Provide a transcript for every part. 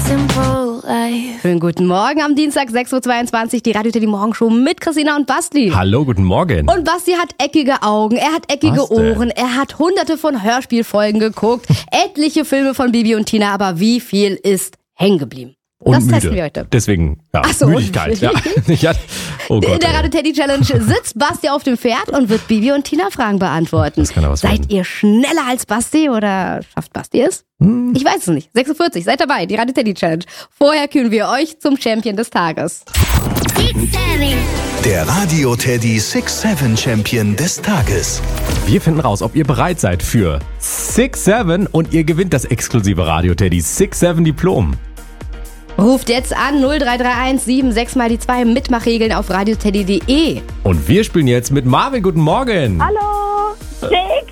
simple life. Schönen guten Morgen am Dienstag, 6.22 Uhr, die Radio Teddy Morgenshow mit Christina und Basti. Hallo, guten Morgen. Und Basti hat eckige Augen, er hat eckige Ohren, er hat hunderte von Hörspielfolgen geguckt, etliche Filme von Bibi und Tina, aber wie viel ist hängen geblieben? Und das müde. testen wir heute. Deswegen, ja, Ach so, Müdigkeit. Ja. Oh Gott, in der Radio Teddy Challenge sitzt Basti auf dem Pferd und wird Bibi und Tina Fragen beantworten. Das kann ja was werden. Seid ihr schneller als Basti oder schafft Basti es? Ich weiß es nicht. 6.40 Uhr, seid dabei, die Radio Teddy Challenge. Vorher kühlen wir euch zum Champion des Tages. 6-7. Der Radio Teddy 6-7 Champion des Tages. Wir finden raus, ob ihr bereit seid für 6-7 und ihr gewinnt das exklusive Radio Teddy 6-7 Diplom. Ruft jetzt an 0331 76 mal die 2 Mitmachregeln auf radioteddy.de. Und wir spielen jetzt mit Marvin. Guten Morgen. Hallo, 6-7.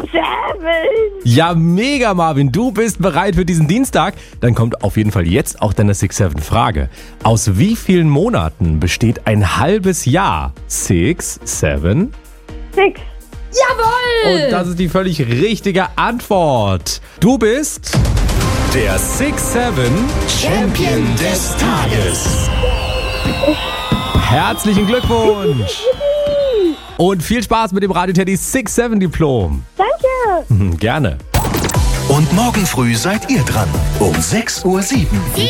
Ja, mega Marvin, du bist bereit für diesen Dienstag? Dann kommt auf jeden Fall jetzt auch deine 6-7-Frage. Aus wie vielen Monaten besteht ein halbes Jahr? 6, 7? 6. Jawohl! Und das ist die völlig richtige Antwort. Du bist der 6-7 Champion des Tages. Herzlichen Glückwunsch! Und viel Spaß mit dem Radio Teddy 6-7 Diplom. Danke. Gerne. Und morgen früh seid ihr dran. Um 6:07 Uhr. 6-7.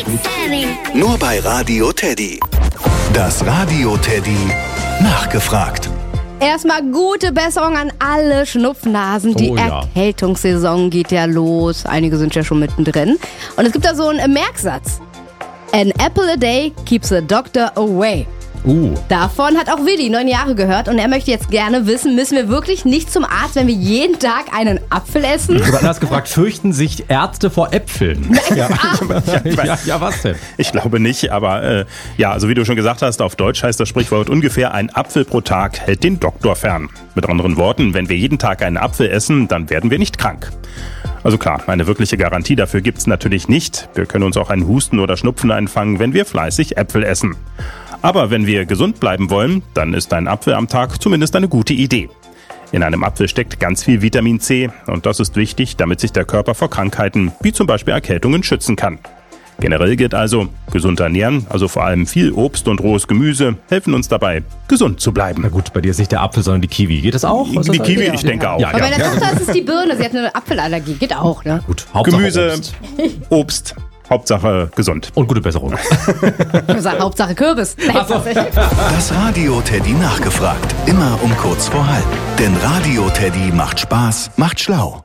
Nur bei Radio Teddy. Das Radio Teddy nachgefragt. Erstmal gute Besserung an alle Schnupfnasen. Die Oh ja. Erkältungssaison geht ja los. Einige sind ja schon mittendrin. Und es gibt da so einen Merksatz. An apple a day keeps the doctor away. Davon hat auch Willi 9 Jahre gehört und er möchte jetzt gerne wissen, müssen wir wirklich nicht zum Arzt, wenn wir jeden Tag einen Apfel essen? Du hast gefragt, fürchten sich Ärzte vor Äpfeln? Ja, was denn? Ich glaube nicht, aber also wie du schon gesagt hast, auf Deutsch heißt das Sprichwort ungefähr: ein Apfel pro Tag hält den Doktor fern. Mit anderen Worten, wenn wir jeden Tag einen Apfel essen, dann werden wir nicht krank. Also klar, eine wirkliche Garantie dafür gibt's natürlich nicht. Wir können uns auch einen Husten oder Schnupfen einfangen, wenn wir fleißig Äpfel essen. Aber wenn wir gesund bleiben wollen, dann ist ein Apfel am Tag zumindest eine gute Idee. In einem Apfel steckt ganz viel Vitamin C und das ist wichtig, damit sich der Körper vor Krankheiten wie zum Beispiel Erkältungen schützen kann. Generell gilt also, gesund ernähren, also vor allem viel Obst und rohes Gemüse, helfen uns dabei, gesund zu bleiben. Na gut, bei dir ist nicht der Apfel, sondern die Kiwi. Geht das auch? Die Kiwi, ich denke auch. Ja, Aber bei der Tochter ist es die Birne, sie hat eine Apfelallergie. Geht auch, ne? Gut, Hauptsache Gemüse, Obst. Hauptsache gesund. Und gute Besserung. Ich sag, Hauptsache Kürbis. Das Radio Teddy nachgefragt. Immer um kurz vor halb. Denn Radio Teddy macht Spaß, macht schlau.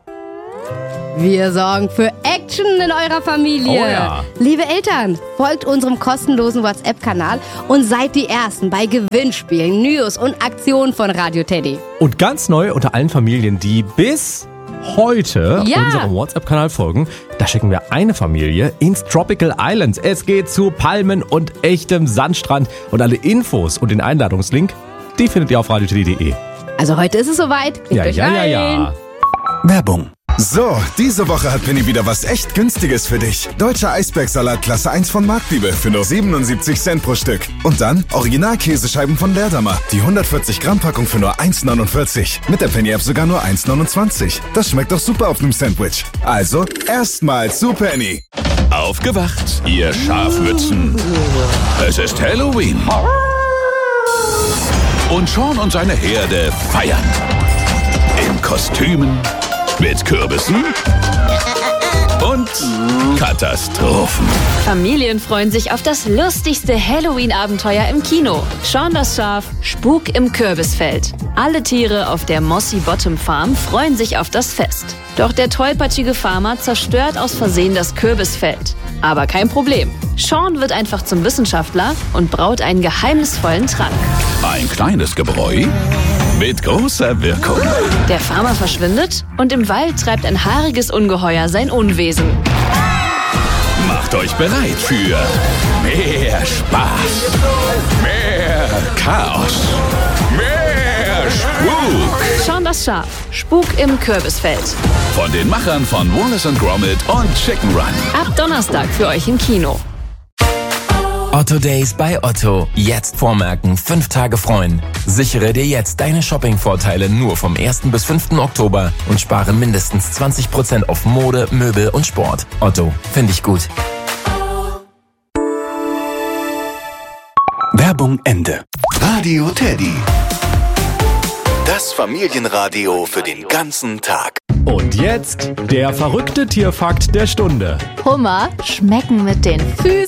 Wir sorgen für Action in eurer Familie. Oh ja. Liebe Eltern, folgt unserem kostenlosen WhatsApp-Kanal und seid die Ersten bei Gewinnspielen, News und Aktionen von Radio Teddy. Und ganz neu unter allen Familien, die bis heute Ja. unserem WhatsApp-Kanal folgen, da schicken wir eine Familie ins Tropical Islands. Es geht zu Palmen und echtem Sandstrand. Und alle Infos und den Einladungslink, die findet ihr auf radioteddy.de. Also heute ist es soweit. Klickt euch rein. Werbung. So, diese Woche hat Penny wieder was echt Günstiges für dich. Deutscher Eisbergsalat Klasse 1 von Marktliebe für nur 77 Cent pro Stück. Und dann Original-Käsescheiben von Leerdammer. Die 140 Gramm Packung für nur 1,49. Mit der Penny-App sogar nur 1,29. Das schmeckt doch super auf einem Sandwich. Also, erstmal zu Penny. Aufgewacht, ihr Schafmützen. Es ist Halloween. Und Sean und seine Herde feiern. In Kostümen, mit Kürbissen und Katastrophen. Familien freuen sich auf das lustigste Halloween-Abenteuer im Kino. Sean das Schaf, Spuk im Kürbisfeld. Alle Tiere auf der Mossy Bottom Farm freuen sich auf das Fest. Doch der tollpatschige Farmer zerstört aus Versehen das Kürbisfeld. Aber kein Problem. Sean wird einfach zum Wissenschaftler und braut einen geheimnisvollen Trank. Ein kleines Gebräu mit großer Wirkung. Der Farmer verschwindet und im Wald treibt ein haariges Ungeheuer sein Unwesen. Macht euch bereit für mehr Spaß, mehr Chaos, mehr Spuk. Sean das Schaf, Spuk im Kürbisfeld. Von den Machern von Wallace & Gromit und Chicken Run. Ab Donnerstag für euch im Kino. Otto Days bei Otto. Jetzt vormerken, 5 Tage freuen. Sichere dir jetzt deine Shopping-Vorteile nur vom 1. bis 5. Oktober und spare mindestens 20% auf Mode, Möbel und Sport. Otto, finde ich gut. Werbung Ende. Radio Teddy. Das Familienradio für den ganzen Tag. Und jetzt der verrückte Tierfakt der Stunde. Hummer schmecken mit den Füßen.